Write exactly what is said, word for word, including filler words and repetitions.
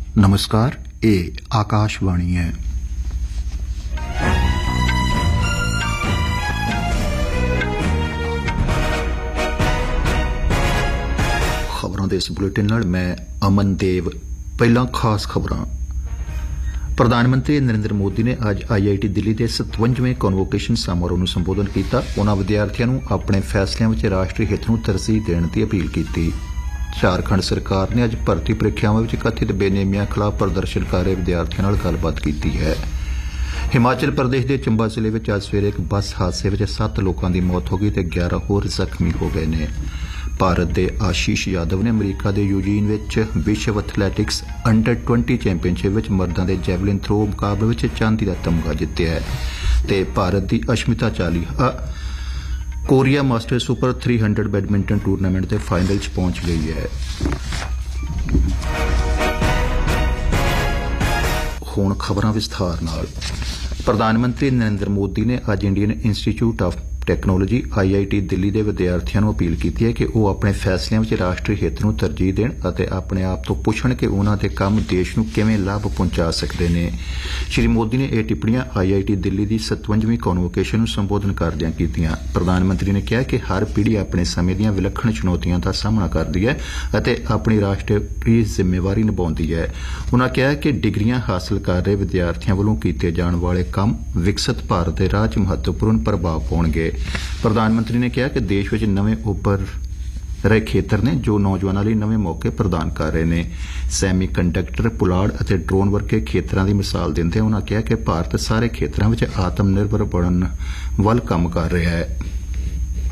नमस्कार, ये आकाशवाणी है। खबरों के इस बुलेटिन नाल मैं अमन देव। पहला खास खबरां। प्रधानमंत्री नरेंद्र मोदी ने अज आई आई टी दिल्ली के सतवंजवें कॉन्वोकेशन समारोह ਨੂੰ संबोधन किया। उन्होंने विद्यार्थियों ਨੂੰ अपने फैसलों में राष्ट्रीय हित ਨੂੰ तरजीह देने की अपील की। झारखंड सरकार ने अज भर्ती ਪ੍ਰੀਖਿਆਵਾਂ ਵਿੱਚ कथित बेनेमियां खिलाफ प्रदर्शन कर रहे विद्यार्थियों ਨਾਲ ਗੱਲਬਾਤ ਕੀਤੀ है। हिमाचल प्रदेश के चंबा जिले में अज सवेरे एक बस हादसे में सत्त लोगों की मौत हो गई तो ग्यारह होर जख्मी हो गए ने। भारत के आशीष यादव ने अमरीका के यूजीन में विश्व एथलैटिक्स अंडर ट्वेंटी चैंपीयनशिप में मर्दों के जैवलिन थ्रो मुकाबले में चांदी का तमगा जितया है ते भारत की Ashmita Chaliha Korea master super three hundred badminton tournament के फाइनल च पहुंच गई है। हुण खबरां विस्तार नाल। प्रधानमंत्री नरेंद्र मोदी ने अज Indian institute of technology I I T Delhi के विद्यार्थियों को अपील की है कि वह अपने फैसलों में राष्ट्रीय हित को तरजीह देण अते अपने आप तो पुछण कि उन्हां दे काम देश नूं किवें लाभ पहुंचा सकते हैं। श्री मोदी ने यह टिप्पणियां आई आई टी दिल्ली की सतवंजवीं कॉन्वोकेशन संबोधन करदिआं कीतीआं। प्रधानमंत्री ने कहा कि हर पीढ़ी अपने समय दीआं विलक्षण चुनौतियों का सामना करती है अते अपनी राष्ट्रीय जिम्मेवारी निभाउंदी है। उन्होंने कहा कि डिग्रियां हासिल कर रहे विद्यार्थियों वालों कीते जाण वाले काम विकसित भारत के राह च महत्वपूर्ण प्रभाव पाउणगे। प्रधानमंत्री ने कहा कि देश में नवे उभर रहे खेतर ने जो नौजवानों लिए नवे मौके प्रदान कर रहे हैं। सैमी कंडक्टर पुलाड़ और ड्रोन वर्गे खेतरों की मिसाल देंदे उन्होंने कहा कि भारत सारे खेतरों में आत्म निर्भर बनने वाल काम कर रहा है।